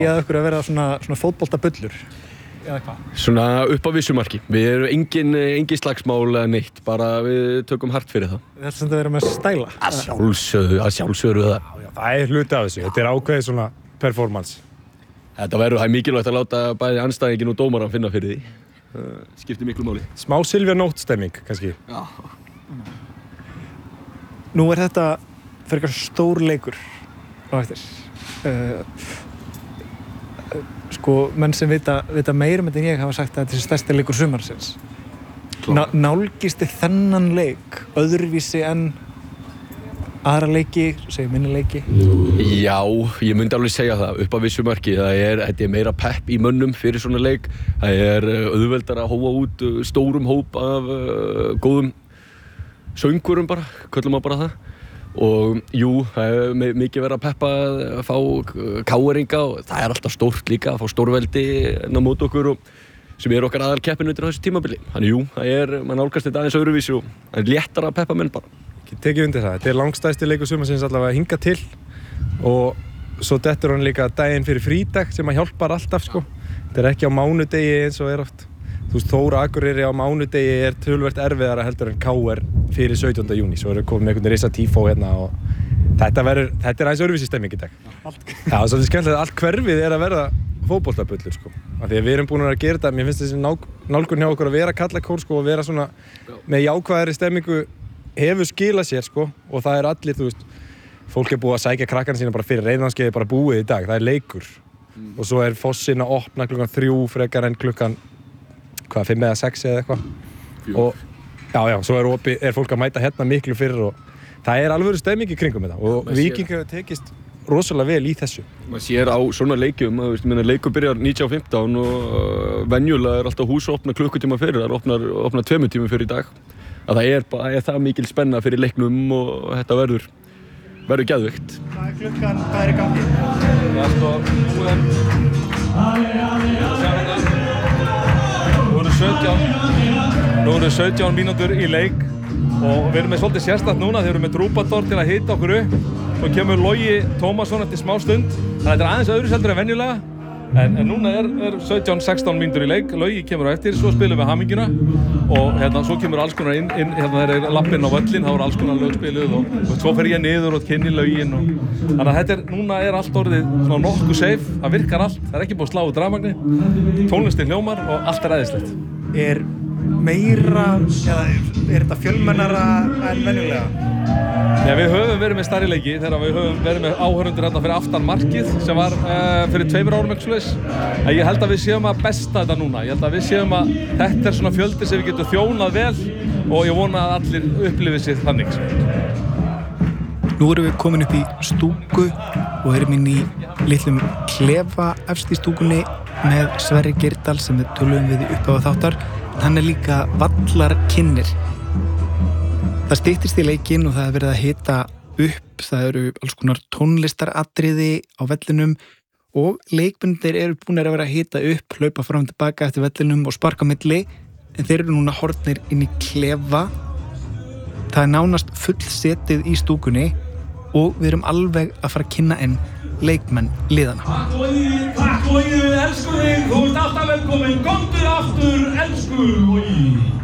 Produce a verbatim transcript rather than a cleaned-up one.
Ég að ykkur að vera svona, svona fótboltabullur eða hvað? Svona upp á vissu marki. Við erum engin, engin slagsmál eða neitt, bara við tökum hart fyrir það. Þetta sem það vera með stæla? Að sjálfsögðu, að sjálfsögðu það. Já, já, það er hluti af þessu. Þetta er ákveðið svona performance. Þetta verður, það er mikilvægt að láta bæði andstæðinginn og dómarann finna fyrir því. Það skiptir miklu máli. Smá Silvía Nótt-stemming, kannski. Já. Nú er þetta fyrir eitthvað stór leikur á eftir. Uh, sko, menn sem vita, vita meira með þetta en ég hafa sagt að þetta er stærsti leikur sumarsins. Ná, nálgist þið þennan leik öðruvísi en aðra leiki, segja minni leiki? Já, ég myndi alveg segja það upp á vissu marki. Það er, þetta er meira pepp í mönnum fyrir svona leik. Það er auðveldara að hóa út stórum hóp af uh, góðum söngurum bara, köllum að bara það. Og jú, það er mikið verið að peppa að fá káeringa og það er alltaf stórt líka að fá stórveldi inn á móti okkur og sem er okkar aðalkeppinu undir þessu tímabili. Þannig jú, það er, mann nálgast þetta aðeins öðruvísi og það er léttara að peppa menn bara. Ég tekið undir það. Þetta er langstærsti leikur sumarsins allavega að hinga til og svo dettur hann líka daginn fyrir frídag sem að hjálpar alltaf sko. Þetta er ekki á mánudegi eins og er oft. Þú veist, Þóra Akureyri á mánudegi er töluvert erfiðara heldur en K R fyrir sautjánda júní. Svo erum við komið með einhvern risa tífó hérna og þetta verður, þetta er aðeins öðruvísi stemming í dag. Já, það er svolítið skemmtilegt að allt hverfið er að verða fótboltabullur sko. Af því að við erum búin að gera þetta, mér finnst þessi nálgun hjá okkur að vera kallakór sko og vera svona með jákvæðari stemmingu hefur skilað sér sko og það er allir, þú veist, fólk er búið að sækja krakkana sína bara fyrir reiðanskeiði bara búið í dag, það er leikur. Mm. Og svo er fossinn að opna klukkan þrjú frekar en klukkan hvað, fimm eða sex eða eitthvað. Og já, já, svo er, opi, er fólk að mæta hérna miklu fyrir og það er alveg stemming í kringum þetta og Víking hefur tekist rosalega vel í þessu. Maður sér á svona leikjum, þú veist, minna leikur byrjar nítján fimmtán og venjulega er alltaf hús opna klukkutíma fyrir, það er opnar, opnar tveimur tímum fyrir í dag. Að það er bara, er það mikil spenna fyrir leiknum og þetta verður, verður geðveikt. Hvað er klukkan, hvað er í gangi? Já, sko, nú er, nú eru sautján, nú eru sautján mínútur í leik og við erum með svolítið sérstakt núna, þeir eru með trúbador til að hita okkur upp og kemur Logi Tómasson eftir smá stund, þannig að þetta er aðeins öðru seldur en venjulega en, en núna er, er sautján sextán mínútur í leik, Logi kemur á eftir, svo spilum við hamingjuna og hérna svo kemur alls konar inn, inn hérna þeir eru lappinn á völlin, þá eru alls konar lög spiluð og, og svo fer ég niður og kynni lögin og þannig að þetta er, núna er allt orðið svona nokkuð safe, það virkar allt, það er ekki búið að slá út rafmagni, tónlistin hljómar og allt er æðislegt. Er meira, eða er þetta fjölmennara en venjulega? Já, við höfum verið með stærri leiki þegar við höfum verið með áhorfendur hérna fyrir aftan markið sem var uh, fyrir tveimur árum eitthvað svoleiðis. En ég held að við séum að besta þetta núna. Ég held að við séum að þetta er svona fjöldi sem við getum þjónað vel og ég vona að allir upplifið sér þannig. Nú erum við komin upp í stúku og erum inn í litlum klefa efst í stúkunni með Sverri Geirdal sem við tölum við upp á þáttar. Hann er líka vallarkynnir. Það styttist í leikinn og það er verið að hita upp, það eru alls konar tónlistaratriði á vellinum og leikmennir eru búin að vera að hita upp, hlaupa fram og tilbaka eftir vellinum og sparka milli, en þeir eru núna horfnir inn í klefa. Það er nánast fullsetið í stúkunni og við erum alveg að fara að kynna inn leikmenn liðana. Takk Logi, takk Logi, við elskum þig, þú ert alltaf velkomin, komdu aftur, elsku Logi.